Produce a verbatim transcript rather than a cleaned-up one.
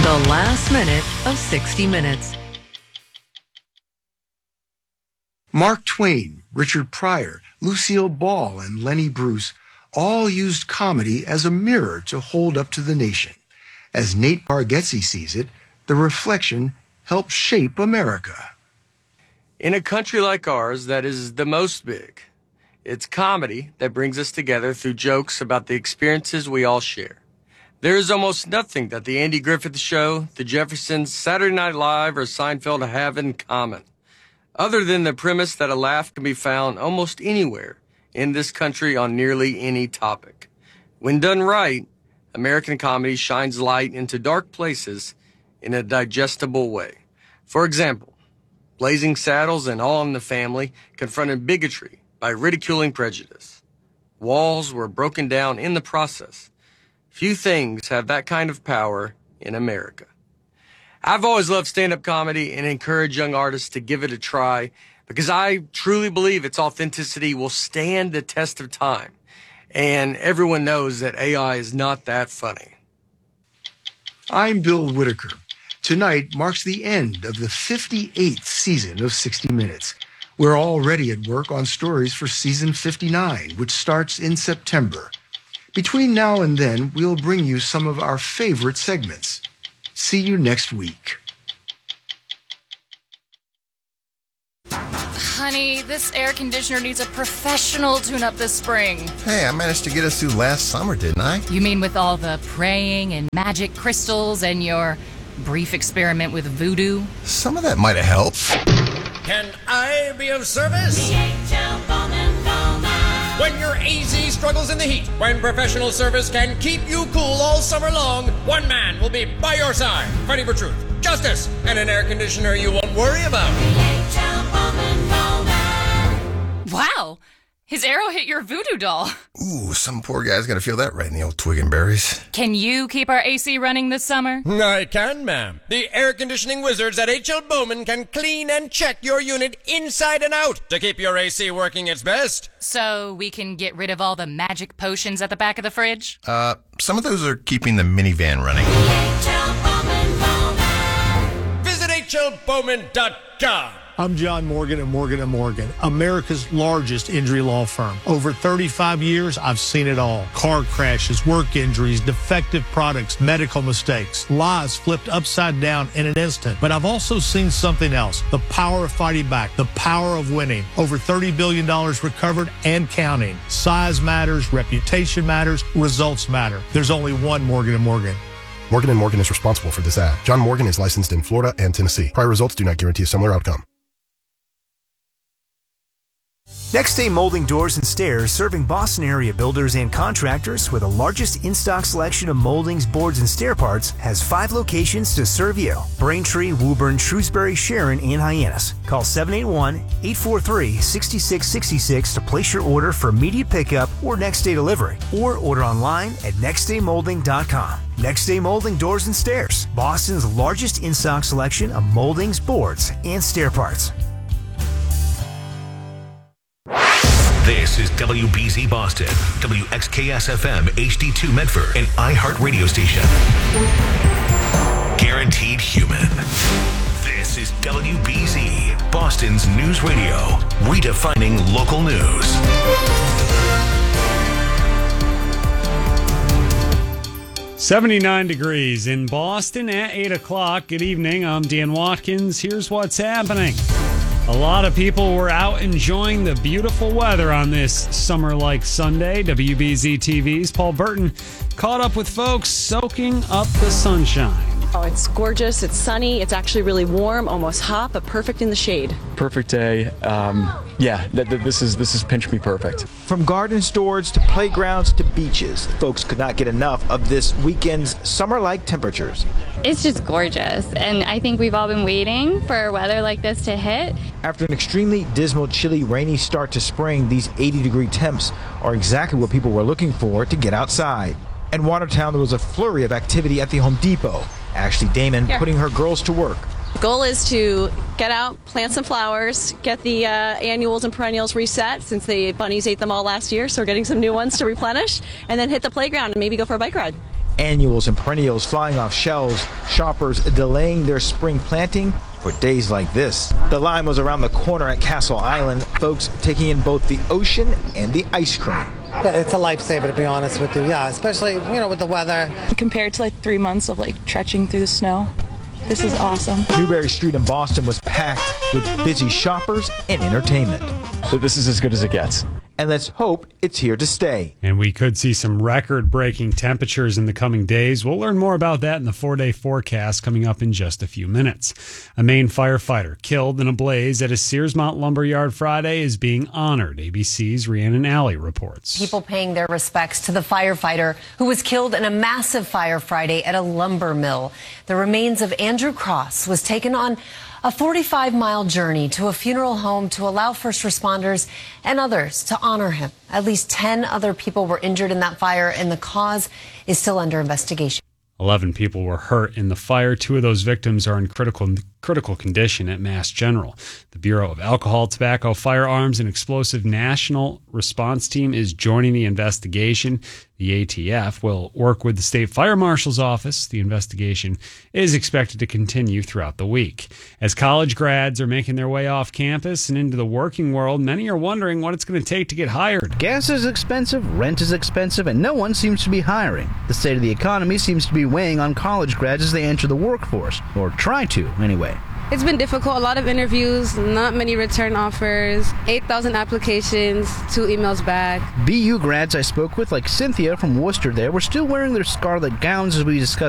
The last minute of sixty minutes. Mark Twain, Richard Pryor, Lucille Ball, and Lenny Bruce all used comedy as a mirror to hold up to the nation. As Nate Bargatze sees it, the reflection helped shape America. In a country like ours that is the most big, it's comedy that brings us together through jokes about the experiences we all share. There is almost nothing that the Andy Griffith Show, The Jeffersons, Saturday Night Live, or Seinfeld have in common, other than the premise that a laugh can be found almost anywhere in this country on nearly any topic. When done right, American comedy shines light into dark places in a digestible way. For example, Blazing Saddles and All in the Family confronted bigotry by ridiculing prejudice. Walls were broken down in the process. Few things have that kind of power in America. I've always loved stand-up comedy and encourage young artists to give it a try because I truly believe its authenticity will stand the test of time. And everyone knows that A I is not that funny. I'm Bill Whitaker. Tonight marks the end of the fifty-eighth season of sixty minutes. We're already at work on stories for season fifty-nine, which starts in September. Between now and then, we'll bring you some of our favorite segments. See you next week. Honey, this air conditioner needs a professional tune-up this spring. Hey, I managed to get us through last summer, didn't I? You mean with all the praying and magic crystals and your brief experiment with voodoo? Some of that might have helped. Can I be of service? The H L Bowman Bowman. When your A Z struggles in the heat, when professional service can keep you cool all summer long, one man will be by your side, fighting for truth, justice, and an air conditioner you won't worry about. The H L Bowman Bowman. Wow! His arrow hit your voodoo doll. Ooh, some poor guy's gonna feel that right in the old twig and berries. Can you keep our A C running this summer? I can, ma'am. The air conditioning wizards at H L Bowman can clean and check your unit inside and out to keep your A C working its best. So we can get rid of all the magic potions at the back of the fridge? Uh, some of those are keeping the minivan running. The H L Bowman Bowman. Visit H L Bowman dot com. I'm John Morgan at Morgan and Morgan, America's largest injury law firm. Over thirty-five years, I've seen it all. Car crashes, work injuries, defective products, medical mistakes, lives flipped upside down in an instant. But I've also seen something else, the power of fighting back, the power of winning. Over thirty billion dollars recovered and counting. Size matters, reputation matters, results matter. There's only one Morgan and Morgan. Morgan and Morgan is responsible for this ad. John Morgan is licensed in Florida and Tennessee. Prior results do not guarantee a similar outcome. Next Day Molding Doors and Stairs, serving Boston area builders and contractors with the largest in-stock selection of moldings, boards, and stair parts, has five locations to serve you. Braintree, Woburn, Shrewsbury, Sharon, and Hyannis. Call seven eight one, eight four three, six six six six to place your order for immediate pickup or next day delivery, or order online at next day molding dot com. Next Day Molding Doors and Stairs, Boston's largest in-stock selection of moldings, boards, and stair parts. This is W B Z Boston, W X K S F M H D two Medford, an iHeart radio station. Guaranteed human. This is W B Z, Boston's news radio, redefining local news. seventy-nine degrees in Boston at eight o'clock. Good evening. I'm Dan Watkins. Here's what's happening. A lot of people were out enjoying the beautiful weather on this summer-like Sunday. W B Z T V's Paul Burton caught up with folks soaking up the sunshine. Oh, it's gorgeous. It's sunny. It's actually really warm, almost hot, but perfect in the shade. Perfect day. Um, yeah, th- th- this is this is pinch me perfect. From garden stores to playgrounds to beaches, folks could not get enough of this weekend's summer-like temperatures. It's just gorgeous, and I think we've all been waiting for weather like this to hit. After an extremely dismal, chilly, rainy start to spring, these eighty-degree temps are exactly what people were looking for to get outside. In Watertown, there was a flurry of activity at the Home Depot. Ashley Damon Here. putting her girls to work. The goal is to get out, plant some flowers, get the uh, annuals and perennials reset since the bunnies ate them all last year, so we're getting some new ones to replenish, and then hit the playground and maybe go for a bike ride. Annuals and perennials flying off shelves, shoppers delaying their spring planting for days like this. The line was around the corner at Castle Island, folks taking in both the ocean and the ice cream. It's a lifesaver, to be honest with you. Yeah, especially, you know, with the weather. Compared to like three months of like trekking through the snow, this is awesome. Newberry Street in Boston was packed with busy shoppers and entertainment. So this is as good as it gets. And let's hope it's here to stay. And we could see some record-breaking temperatures in the coming days. We'll learn more about that in the four-day forecast coming up in just a few minutes. A Maine firefighter killed in a blaze at a Searsmont lumberyard Friday is being honored. A B C's Rhiannon Alley reports. People paying their respects to the firefighter who was killed in a massive fire Friday at a lumber mill. The remains of Andrew Cross was taken on a forty-five mile journey to a funeral home to allow first responders and others to honor him. At least ten other people were injured in that fire, and the cause is still under investigation. Eleven people were hurt in the fire. Two of those victims are in critical critical condition at Mass General. The Bureau of Alcohol, Tobacco, Firearms, and Explosive National Response Team is joining the investigation. The A T F will work with the State Fire Marshal's Office. The investigation is expected to continue throughout the week. As college grads are making their way off campus and into the working world, many are wondering what it's going to take to get hired. Gas is expensive, rent is expensive, and no one seems to be hiring. The state of the economy seems to be weighing on college grads as they enter the workforce, or try to, anyway. It's been difficult. A lot of interviews, not many return offers, eight thousand applications, two emails back. B U grads I spoke with, like Cynthia from Worcester there, were still wearing their scarlet gowns as we discussed